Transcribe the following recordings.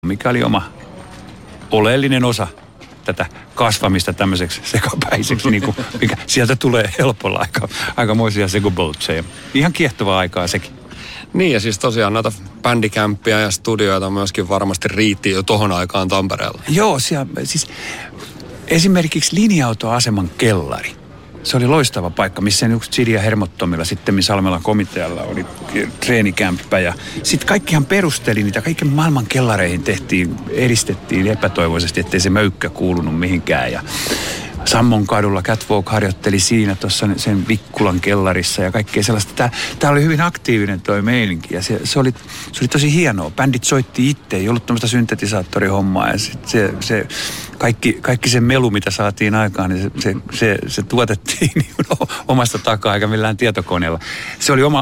mikä oli oma oleellinen osa tätä kasvamista tämmöiseksi sekapäiseksi, niin kuin, mikä sieltä tulee helpolla aikamoisia sekoboltseja. Ihan kiehtovaa aikaa sekin. Niin ja siis tosiaan noita bändikämppiä ja studioita myöskin varmasti riitti jo tohon aikaan Tampereella. Joo, siellä, siis esimerkiksi linja-autoaseman kellari. Se oli loistava paikka, missä yksi Chidi ja Hermottomilla sitten Salmela komitealla oli treenikämppä. Ja sitten kaikkihan perusteli niitä, kaiken maailman kellareihin edistettiin epätoivoisesti, ettei se möykkä kuulunut mihinkään. Ja Sammon kadulla Catwalk harjoitteli siinä tuossa sen Vikkulan kellarissa ja kaikkea sellaista. Tämä oli hyvin aktiivinen toi meininki ja se oli tosi hienoa. Bändit soitti itse, ei ollut tämmöistä syntetisaattorihommaa ja se kaikki se melu, mitä saatiin aikaan, niin se tuotettiin niin omasta takaa eikä millään tietokoneella. Se oli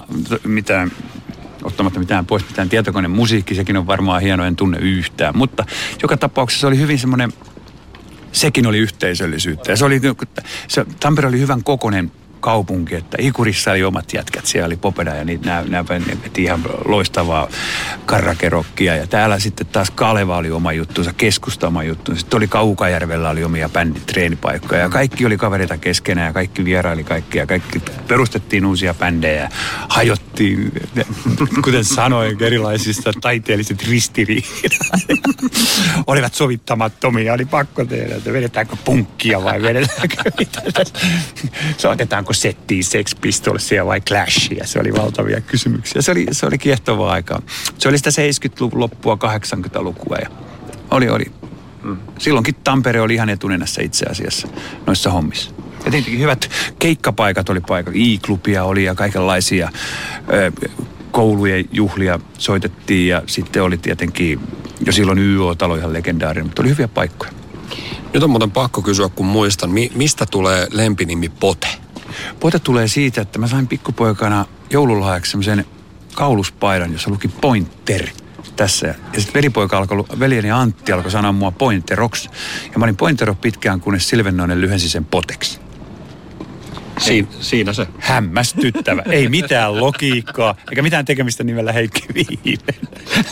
ottamatta mitään pois, mitään tietokoneen musiikki, sekin on varmaan hieno, en tunne yhtään. Mutta joka tapauksessa se oli hyvin semmoinen, sekin oli yhteisöllisyyttä. Ja Tampere oli hyvän kokoinen kaupunki, että Ikurissa oli omat jätkät, siellä oli Popeda ja nämä veti ihan loistavaa karrakerokkia. Ja täällä sitten taas Kaleva oli oma juttunsa, Keskusta oma juttunsa. Sitten oli Kaukajärvellä oli omia bänditreenipaikkoja ja kaikki oli kavereita keskenään ja kaikki vieraili kaikkia. Kaikki perustettiin uusia bändejä ja hajottiin, kuten sanoin, erilaisista taiteelliset ristiriidat. Olivat sovittamattomia, oli pakko tehdä, että vedetäänkö punkkia vai vedetäänkö mitä. Soitetaanko settiin Sex Pistolsia vai Clashia? Se oli valtavia kysymyksiä. Se oli kiehtovaa aikaa. Se oli sitä 70-luvun loppua 80-lukua ja oli. Silloinkin Tampere oli ihan etunenässä itse asiassa noissa hommissa. Ja tietenkin hyvät keikkapaikat oli paikka. I-klubia oli ja kaikenlaisia koulujen juhlia soitettiin ja sitten oli tietenkin jo silloin YO-talo ihan legendaarinen, mutta oli hyviä paikkoja. Nyt on muuten pakko kysyä, kun muistan, mistä tulee lempinimi Pote? Pote tulee siitä, että mä sain pikkupoikana joululahjaksi semmoisen kauluspaidan, jossa luki Pointer tässä. Ja sitten veljeni Antti alkoi sanoa mua Pointeroksi. Ja mä olin Pointero pitkään, kunnes Silvennoinen lyhensi sen Poteksi. Siinä se. Hämmästyttävä. Ei mitään logiikkaa, eikä mitään tekemistä nimellä Heikki Viiven.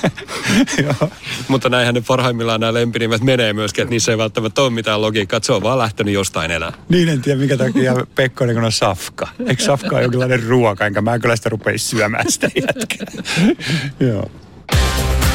Mutta näinhän ne parhaimmillaan nämä lempinimet menee myöskin, että niissä ei välttämättä ole mitään logiikkaa, että se on vaan lähtenyt jostain enää. Niin, en tiedä minkä takia Pekkonen kun on safka. Eikö safka ole jonkinlainen ruoka, enkä mä kyllä sitä rupeisi syömään sitä jätkää. Joo.